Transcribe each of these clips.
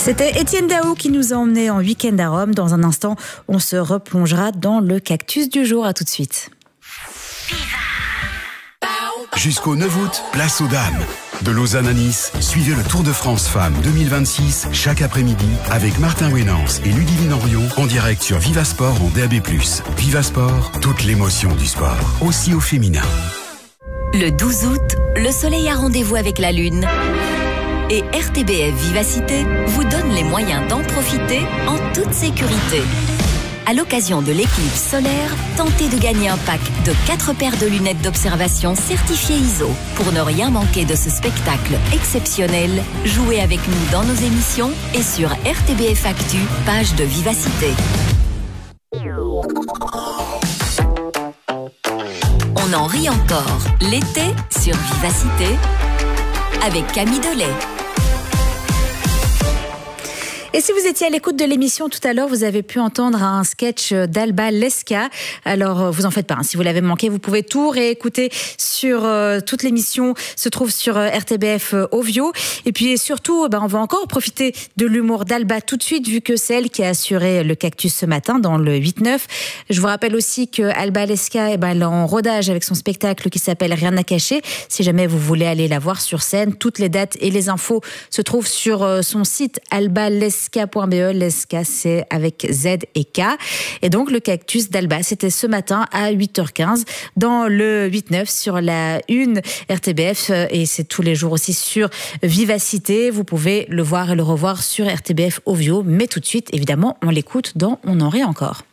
C'était Étienne Daou qui nous a emmenés en week-end à Rome. Dans un instant, on se replongera dans le cactus du jour. À tout de suite. Jusqu'au 9 août, place aux dames. De Lausanne à Nice, suivez le Tour de France Femmes 2026 chaque après-midi avec Martin Wénance et Ludivine Henriot en direct sur Vivasport en DAB+. Vivasport, toute l'émotion du sport, aussi au féminin. Le 12 août, le soleil a rendez-vous avec la lune. Et RTBF Vivacité vous donne les moyens d'en profiter en toute sécurité. À l'occasion de l'éclipse solaire, tentez de gagner un pack de 4 paires de lunettes d'observation certifiées ISO. Pour ne rien manquer de ce spectacle exceptionnel, jouez avec nous dans nos émissions et sur RTBF Actu, page de Vivacité. On en rit encore l'été sur Vivacité avec Camille Delay. Et si vous étiez à l'écoute de l'émission tout à l'heure, vous avez pu entendre un sketch d'Alba Lesca. Alors, vous en faites pas. Si vous l'avez manqué, vous pouvez tout réécouter sur toute l'émission se trouve sur RTBF Ovio. Et puis surtout, on va encore profiter de l'humour d'Alba tout de suite, vu que c'est elle qui a assuré le cactus ce matin dans le 8-9. Je vous rappelle aussi que Alba Lesca, elle est en rodage avec son spectacle qui s'appelle Rien à cacher. Si jamais vous voulez aller la voir sur scène, toutes les dates et les infos se trouvent sur son site albalesca.be. Lesca, c'est avec Z et K. Et donc, le cactus d'Alba, c'était ce matin à 8h15 dans le 8-9 sur la 1 RTBF. Et c'est tous les jours aussi sur Vivacité. Vous pouvez le voir et le revoir sur RTBF Ovio. Mais tout de suite, évidemment, on l'écoute dans On en rit encore.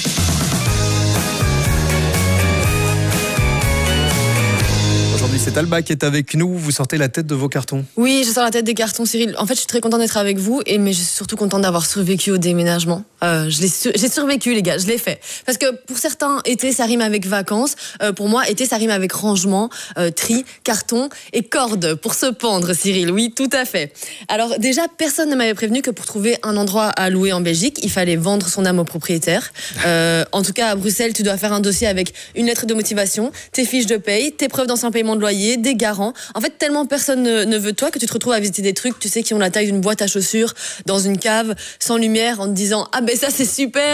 C'est Alba qui est avec nous. Vous sortez la tête de vos cartons. Oui, je sors la tête des cartons, Cyril. En fait, je suis très contente d'être avec vous, mais je suis surtout contente d'avoir survécu au déménagement. J'ai survécu, les gars, je l'ai fait. Parce que pour certains, été, ça rime avec vacances. Pour moi, été, ça rime avec rangement, tri, carton et corde pour se pendre, Cyril. Oui, tout à fait. Alors déjà, personne ne m'avait prévenu que pour trouver un endroit à louer en Belgique, il fallait vendre son âme au propriétaire. En tout cas, à Bruxelles, tu dois faire un dossier avec une lettre de motivation, tes fiches de paye, tes preuves d'ancien paiement de loyer, des garants. En fait, tellement personne ne veut de toi que tu te retrouves à visiter des trucs, tu sais, qui ont la taille d'une boîte à chaussures dans une cave, sans lumière, en te disant « Ah ben ça, c'est super.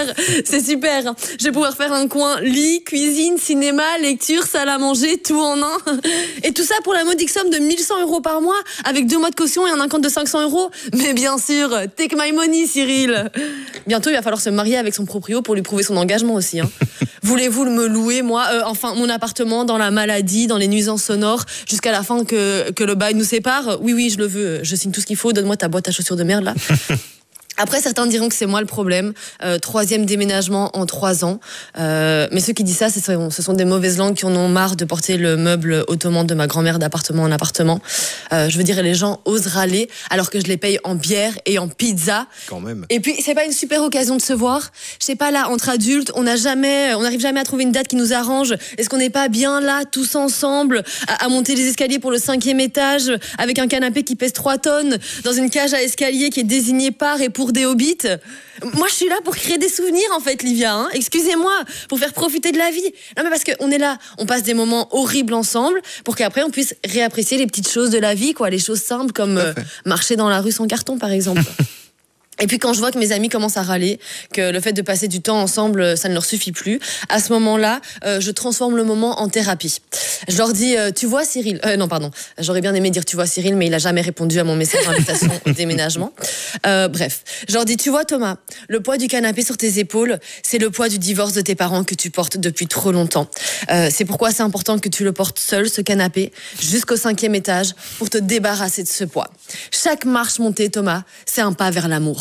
Je vais pouvoir faire un coin lit, cuisine, cinéma, lecture, salle à manger, tout en un. » Et tout ça pour la modique somme de 1100 € par mois, avec 2 mois de caution et un acompte de 500 €. Mais bien sûr, take my money, Cyril. Bientôt, il va falloir se marier avec son proprio pour lui prouver son engagement aussi. Voulez-vous me louer, moi, mon appartement dans la maladie, dans les nuisances sonores, jusqu'à la fin que le bail nous sépare? Oui, je le veux. Je signe tout ce qu'il faut. Donne-moi ta boîte à chaussures de merde, là. Après, certains diront que c'est moi le problème. 3e déménagement en 3 ans. Mais ceux qui disent ça, ce sont des mauvaises langues qui en ont marre de porter le meuble ottoman de ma grand-mère d'appartement en appartement. Je veux dire, les gens osent râler alors que je les paye en bière et en pizza. Quand même. Et puis, c'est pas une super occasion de se voir. Je sais pas, là, entre adultes, on n'arrive jamais à trouver une date qui nous arrange. Est-ce qu'on n'est pas bien là, tous ensemble, à monter les escaliers pour le 5e étage, avec un canapé qui pèse 3 tonnes, dans une cage à escalier qui est désignée par et pour des hobbits? Moi, je suis là pour créer des souvenirs, en fait, Livia. Excusez-moi, pour faire profiter de la vie. Non, mais parce qu'on est là, on passe des moments horribles ensemble, pour qu'après, on puisse réapprécier les petites choses de la vie, quoi, les choses simples, comme marcher dans la rue sans carton, par exemple. Et puis quand je vois que mes amis commencent à râler, que le fait de passer du temps ensemble, ça ne leur suffit plus, à ce moment-là, je transforme le moment en thérapie. Je leur dis, tu vois Cyril, non pardon, j'aurais bien aimé dire tu vois Cyril, mais il a jamais répondu à mon message d'invitation au déménagement. Bref, je leur dis, tu vois Thomas, le poids du canapé sur tes épaules, c'est le poids du divorce de tes parents que tu portes depuis trop longtemps. C'est pourquoi c'est important que tu le portes seul, ce canapé, jusqu'au 5e étage, pour te débarrasser de ce poids. Chaque marche montée, Thomas, c'est un pas vers l'amour.